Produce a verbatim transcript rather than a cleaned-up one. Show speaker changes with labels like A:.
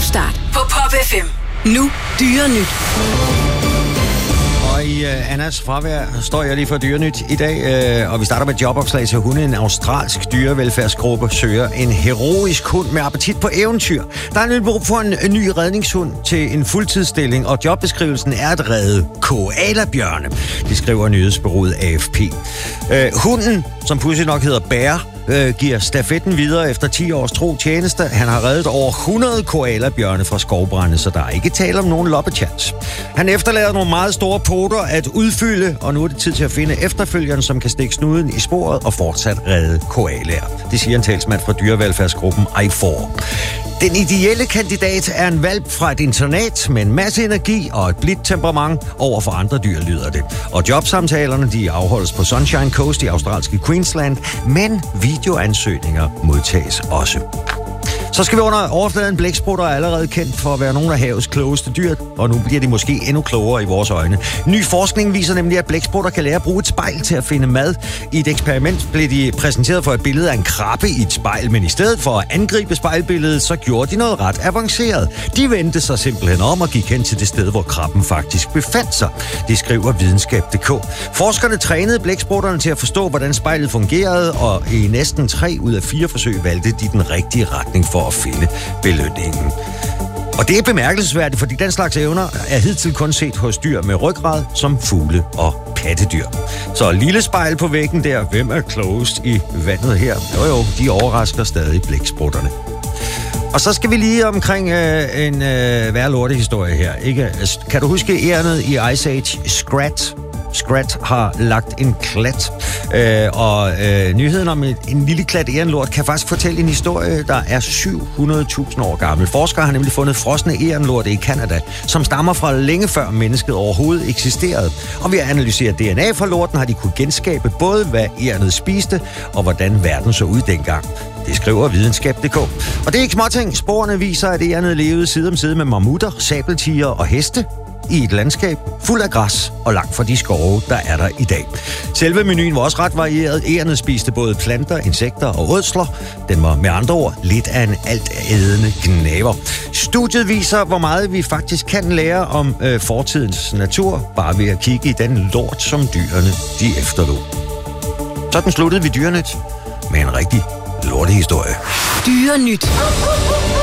A: start på Pop F M. Nu Dyrenyt.
B: Og i uh, Annas fravær står jeg lige for Dyrenyt i dag, uh, og vi starter med et jobopslag til hunde. En australsk dyrevelfærdsgruppe søger en heroisk hund med appetit på eventyr. Der er nyt brug for en, en ny redningshund til en fuldtidsstilling, og jobbeskrivelsen er at redde koalabjørne. Det skriver nyhedsbureauet A F P. Uh, hunden, som pudsigt nok hedder Bear, øh, giver stafetten videre efter ti års tro tjeneste. Han har reddet over hundrede koalabjørne fra skovbrænde, så der er ikke tale om nogen loppechance. Han efterlader nogle meget store poter at udfylde, og nu er det tid til at finde efterfølgeren, som kan stikke snuden i sporet og fortsat redde koalaer. Det siger en talsmand fra dyrevelfærdsgruppen I fire. Den ideelle kandidat er en hvalp fra et internat med en masse energi og et blidt temperament over for andre dyr, lyder det. Og jobsamtalerne, de afholdes på Sunshine Coast i australske Queensland, men videoansøgninger modtages også. Så skal vi under overfladen. Blæksprutter er allerede kendt for at være nogle af havets klogeste dyr, og nu bliver de måske endnu klogere i vores øjne. Ny forskning viser nemlig, at blæksprutter kan lære at bruge et spejl til at finde mad. I et eksperiment blev de præsenteret for et billede af en krabbe i et spejl, men i stedet for at angribe spejlbilledet, så gjorde de noget ret avanceret. De vendte sig simpelthen om og gik hen til det sted, hvor krabben faktisk befandt sig. Det skriver videnskab punktum d k. Forskerne trænede blæksprutterne til at forstå, hvordan spejlet fungerede, og i næsten tre ud af fire forsøg valgte de den rigtige retning for at finde belønningen. Og det er bemærkelsesværdigt, fordi den slags evner er hidtil kun set hos dyr med ryggrad, som fugle og pattedyr. Så lille spejl på væggen der, hvem er klogest i vandet her? Jo jo, de overrasker stadig blæksprutterne. Og så skal vi lige omkring øh, en øh, værre lortehistorie her, ikke? Kan du huske ærenet i Ice Age, Scrat? Scrat har lagt en klat, øh, og øh, nyheden om en, en lille klat ærenlort kan faktisk fortælle en historie, der er syv hundrede tusind år gammel. Forskere har nemlig fundet frosne ærenlorte i Canada, som stammer fra længe før mennesket overhovedet eksisterede. Og ved at analysere D N A fra lorten har de kunne genskabe både, hvad ærenet spiste, og hvordan verden så ud dengang. Det skriver videnskab punktum d k. Og det er ikke småting. Sporene viser, at ærenet levede side om side med mammutter, sabeltiger og heste i et landskab fuld af græs og langt fra de skove, der er der i dag. Selve menuen var også ret varieret. Ærenet spiste både planter, insekter og ådsler. Den var med andre ord lidt af en altædende gnaver. Studiet viser, hvor meget vi faktisk kan lære om øh, fortidens natur, bare ved at kigge i den lort, som dyrene de efterlod. Sådan sluttede vi Dyrenyt med en rigtig lortehistorie.
A: Dyrenyt.